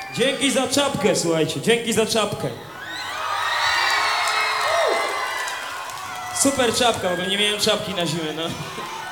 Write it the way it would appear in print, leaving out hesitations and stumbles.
Dzięki za czapkę, słuchajcie, dzięki za czapkę. Super czapka, w ogóle nie miałem czapki na zimę, no.